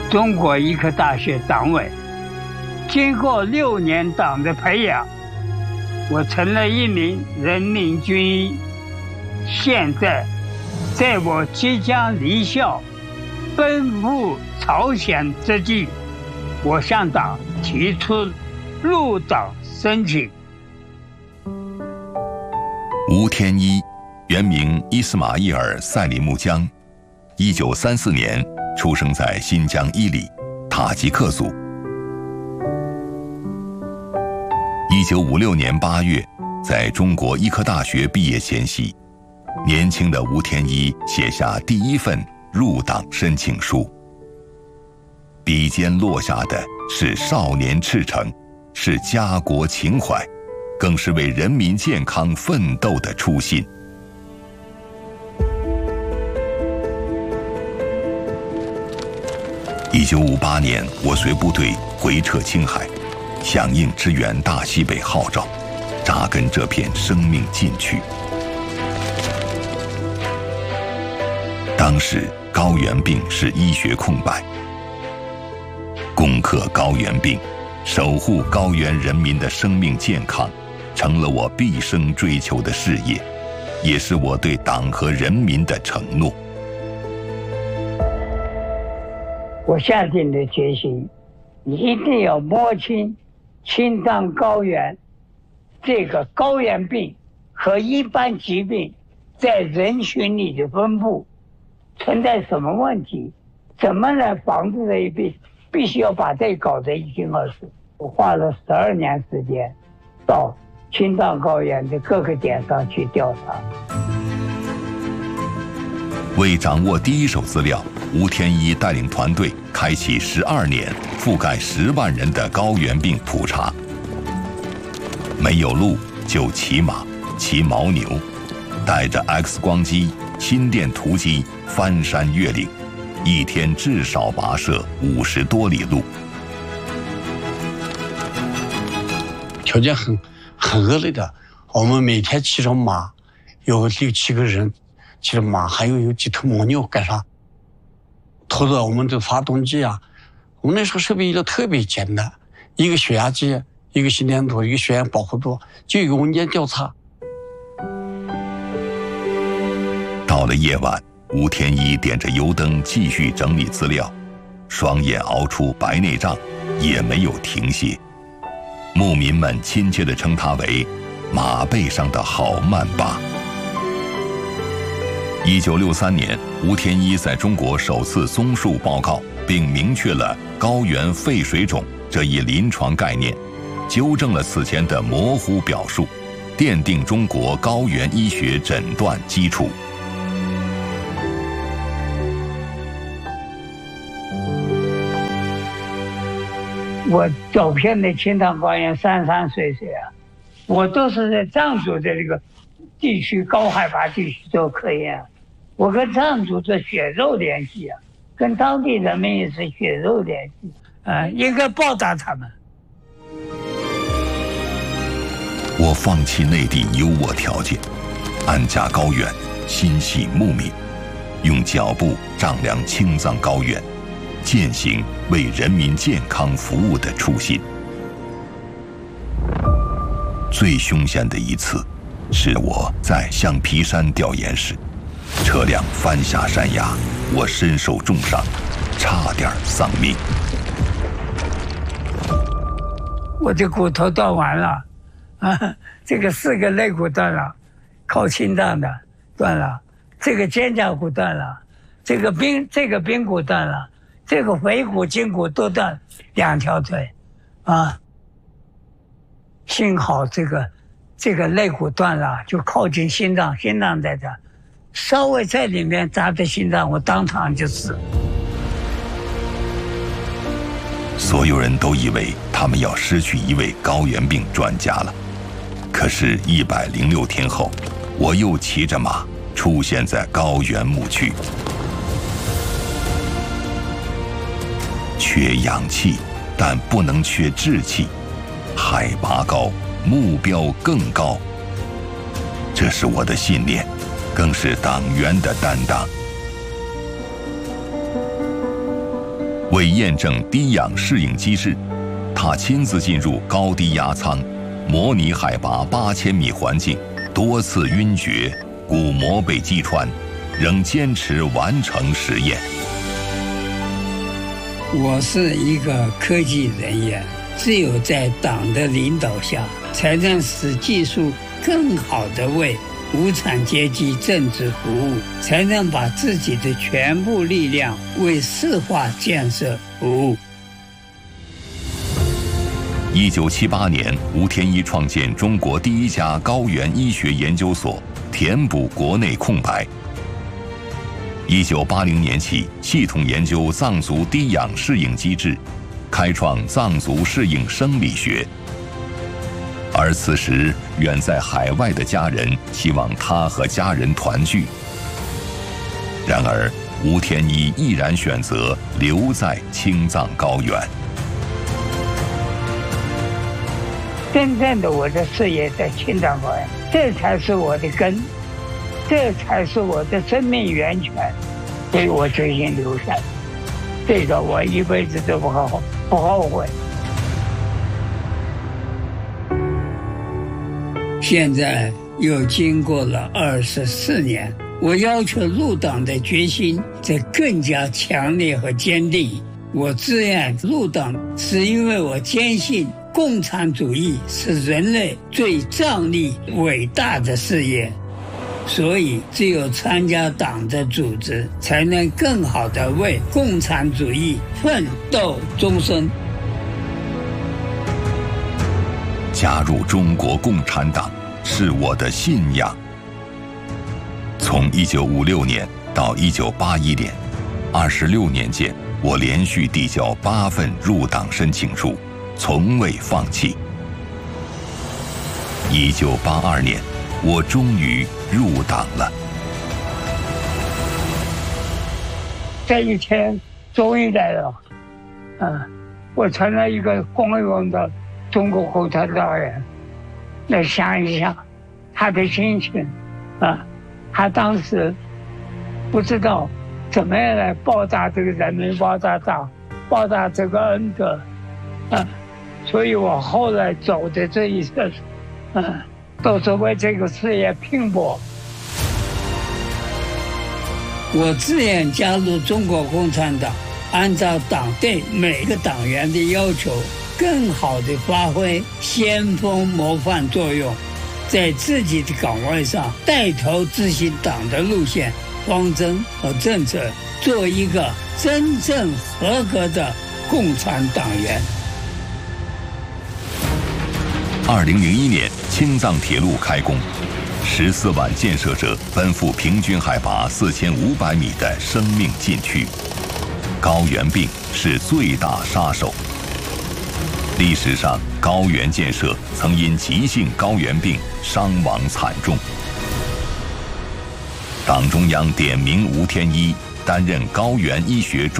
中国医科大学党委。经过6年党的培养，我成了一名人民军医。现在，在我即将离校奔赴朝鲜之际，我向党提出入党申请。 吴天一，原名伊斯马伊尔·塞里木江，1934年出生在新疆伊犁，塔吉克族。1956年8月，在中国医科大学毕业前夕，年轻的吴天一写下第一份入党申请书。笔尖落下的是少年赤诚，是家国情怀，更是为人民健康奋斗的初心。1958年，我随部队回撤青海，响应支援大西北号召，扎根这片生命禁区。当时高原病是医学空白，攻克高原病，守护高原人民的生命健康，成了我毕生追求的事业，也是我对党和人民的承诺。 我下定的决心，你一定要摸清青藏高原这个高原病和一般疾病在人群里的分布存在什么问题，怎么来防治这一病，必须要把这搞得一清二楚。我花了12年时间，到青藏高原的各个点上去调查。 为掌握第一手资料，吴天一带领团队开启12年、覆盖10万人的高原病普查。没有路就骑马、骑牦牛，带着 X 光机、心电图机翻山越岭，一天至少跋涉50多里路。 条件很恶劣的，我们每天骑着马，有6、7个人骑着马，还有几头牦牛，干啥？拖着我们的发动机啊，我们那时候设备都特别简单，一个血压计，一个心电图，一个血氧保护度，就一个文件调查。 到了夜晚，吴天一点着油灯继续整理资料，双眼熬出白内障，也没有停歇。牧民们亲切地称他为马背上的好曼巴。1963年，吴天一在中国首次综述报告，并明确了高原肺水肿这一临床概念，纠正了此前的模糊表述，奠定中国高原医学诊断基础。 我走遍的青藏高原山山水水啊，我都是在藏族的这个地区高海拔地区做科研，我跟藏族做血肉联系啊，跟当地人民也是血肉联系，应该报答他们。 我放弃内地优渥条件，安家高原，心系牧民，用脚步丈量青藏高原，践行为人民健康服务的初心。最凶险的一次，是我在象皮山调研时，车辆翻下山崖，我身受重伤，差点丧命。 我的骨头断完了，这个4个肋骨断了，靠心脏的断了，这个肩胛骨断了，这个髌骨断了，这个腓骨、胫骨都断，2条腿，幸好这个肋骨断了，就靠近心脏，心脏在这，稍微在里面扎的心脏，我当场就死。 所有人都以为他们要失去一位高原病专家了，可是106天后，我又骑着马出现在高原牧区。缺氧气，但不能缺志气。海拔高，目标更高。这是我的信念，更是党员的担当。 为验证低氧适应机制，他亲自进入高低压舱，模拟海拔8000米环境，多次晕厥，鼓膜被击穿，仍坚持完成实验。 我是一个科技人员，只有在党的领导下，才能使技术更好地为无产阶级政治服务，才能把自己的全部力量为市化建设服务。 1978年，吴天一创建中国第一家高原医学研究所，填补国内空白。1980年起，系统研究藏族低氧适应机制，开创藏族适应生理学。而此时，远在海外的家人希望他和家人团聚。然而，吴天一毅然选择留在青藏高原。 真正的我的事业在青藏高原，这才是我的根，这才是我的生命源泉，所以我决心留下。这个我一辈子都不后悔。现在又经过了24年，我要求入党的决心则更加强烈和坚定。我自愿入党，是因为我坚信共产主义是人类最壮丽伟大的事业，所以只有参加党的组织，才能更好地为共产主义奋斗终身。 加入中国共产党是我的信仰。从1956年到1981年，26年间，我连续递交8份入党申请书，从未放弃。1982年，我终于入党了。 这一天终于来了，我成了一个光荣的中国共产党员。来想一想他的心情他当时不知道怎么样来报答这个人民报答党，报答这个恩德所以我后来走的这一生都是为这个事业拼搏。我自愿加入中国共产党，按照党对每个党员的要求，更好地发挥先锋模范作用，在自己的岗位上带头执行党的路线、方针和政策，做一个真正合格的共产党员。 2001年，青藏铁路开工，14万建设者奔赴平均海拔4500米的生命禁区。高原病是最大杀手。历史上，高原建设曾因急性高原病伤亡惨重。党中央点名吴天一担任高原医学